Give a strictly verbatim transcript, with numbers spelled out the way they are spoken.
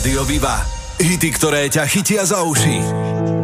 Rádio Viva. Hity, ktoré ťa chytia za uši.